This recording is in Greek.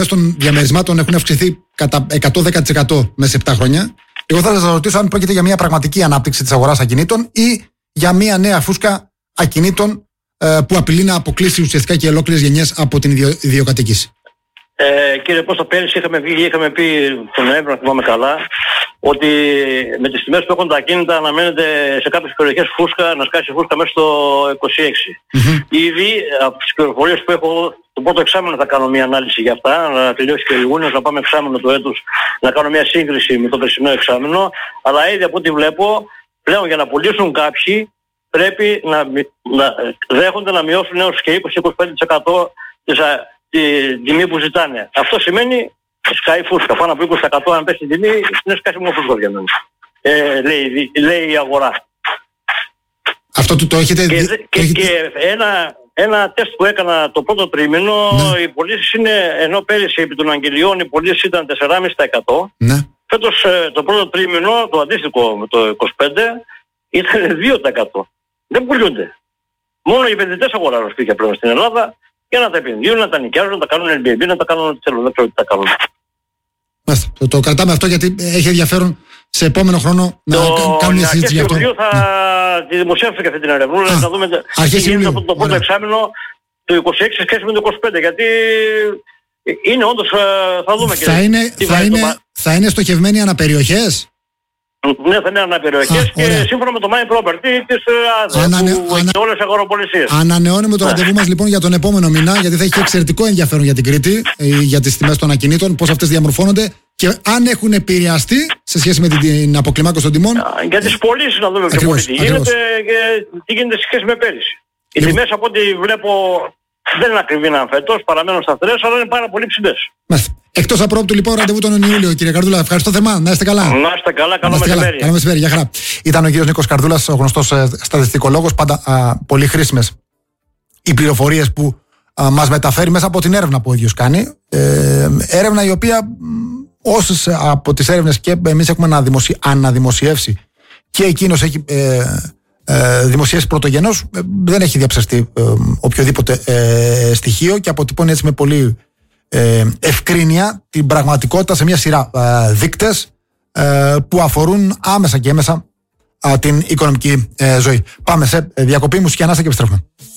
τιμές των διαμερισμάτων έχουν αυξηθεί κατά 110% μέσα σε 7 χρόνια. Εγώ θα σας ρωτήσω αν πρόκειται για μια πραγματική ανάπτυξη της αγοράς ακινήτων ή για μια νέα φούσκα ακινήτων που απειλεί να αποκλείσει ουσιαστικά και ολόκληρες γενιές από την ιδιοκατοίκηση. Κύριε Κώστα, πέρυσι είχαμε πει τον Νοέμβριο, να θυμάμαι καλά, ότι με τις τιμές που έχουν τα ακίνητα αναμένεται σε κάποιες περιοχές φούσκα, να σκάσει φούσκα μέσα στο 26. Ήδη από τις πληροφορίες που έχω, το πρώτο εξάμηνο θα κάνω μια ανάλυση για αυτά, να τελειώσει και ο Ιούνιος, να πάμε εξάμηνο του έτους, να κάνω μια σύγκριση με το περσινό εξάμηνο, αλλά ήδη από ό,τι βλέπω, πλέον για να πουλήσουν κάποιοι πρέπει να δέχονται να μειώσουν έως και 20-25% την τιμή που ζητάνε. Αυτό σημαίνει σκάει φούσκα. Πάνω από 20% αν πέσει την τιμή, είναι σκάσει μόνο φούσκα για μένα. Λέει η αγορά. Αυτό το έχετε δει. Και ένα τεστ που έκανα το πρώτο τρίμηνο, οι πωλήσεις είναι, ενώ πέρυσι επί των αγγελιών οι πωλήσεις ήταν 4,5%. Ναι. Φέτος το πρώτο τρίμηνο, το αντίστοιχο με το 25%, ήταν 2%. Δεν πουλούνται. Μόνο οι επενδυτές αγοράζουν σπίτια πλέον στην Ελλάδα για να τα επενδύουν, να τα νοικιάζουν, να τα κάνουν Airbnb, να τα κάνουν ό,τι θέλουν. Δεν ξέρω τι τα κάνουν. Το κρατάμε αυτό γιατί έχει ενδιαφέρον σε επόμενο χρόνο να κάνουμε μια συζήτηση για αυτό. Το θα τη δημοσιεύσω και αυτή την ερευνούλα, να δούμε τι γίνεται από το πρώτο εξάμηνο του 26 σχέση με το 25. Γιατί είναι όντως, θα δούμε θα είναι στοχευμένοι αναπεριοχές. Ναι, θα είναι αναπεριοχές και σύμφωνα με το My Property της ΑΔΕ που έχει όλες τις αγοροπολισίες. Ανανεώνουμε το ραντεβού μας λοιπόν για τον επόμενο μήνα, γιατί θα έχει εξαιρετικό ενδιαφέρον για την Κρήτη, για τις τιμές των ακινήτων, πώς αυτές διαμορφώνονται και αν έχουν επηρεαστεί σε σχέση με την αποκλιμάκωση των τιμών. Για τις πωλήσεις να δούμε πιο πολύ τι γίνεται και τι γίνεται σε σχέση με πέρυσι. Οι τιμές από ό,τι βλέπω δεν είναι ακριβή φέτος, παραμένουν σταθερές, αλλά είναι πάρα πολύ ψηλές. Εκτός απρόπτου λοιπόν ραντεβού τον Ιούλιο, κύριε Καρδούλα. Ευχαριστώ θερμά. Να είστε καλά. Να είστε καλά, καλό μεσημέρι. Καλό μεσημέρι, για χαρά. Ήταν ο κύριος Νίκος Καρδούλας, ο γνωστός στατιστικολόγος. Πάντα πολύ χρήσιμες οι πληροφορίες που μας μεταφέρει μέσα από την έρευνα που ο ίδιος κάνει. Έρευνα η οποία όσες από τις έρευνες και εμείς έχουμε αναδημοσιεύσει και εκείνος έχει δημοσιεύσει πρωτογενώς, δεν έχει διαψευστεί οποιοδήποτε στοιχείο και αποτυπώνει έτσι με πολύ ευκρίνεια την πραγματικότητα σε μια σειρά δείκτες που αφορούν άμεσα και έμεσα την οικονομική ζωή. Πάμε σε διακοπή μουσική ανάσα και επιστρέφουμε.